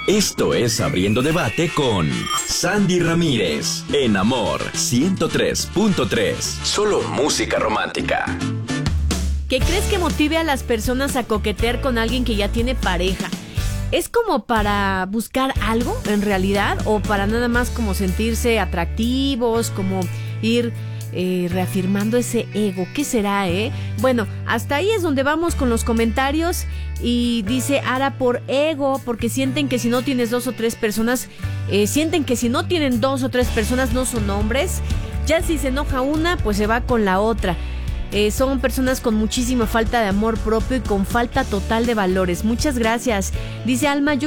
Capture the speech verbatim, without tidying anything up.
Esto es Abriendo Debate con Sandy Ramírez, en Amor ciento tres punto tres. Solo música romántica. ¿Qué crees que motive a las personas a coquetear con alguien que ya tiene pareja? ¿Es como para buscar algo en realidad? ¿O para nada más como sentirse atractivos, como ir eh, reafirmando ese ego? ¿Qué será, eh? Bueno, hasta ahí es donde vamos con los comentarios. Y dice Ara, por ego, porque sienten que si no tienes dos o tres personas, eh, sienten que si no tienen dos o tres personas no son hombres. Ya si se enoja una, pues se va con la otra. Eh, son personas con muchísima falta de amor propio y con falta total de valores. Muchas gracias. Dice Alma, yo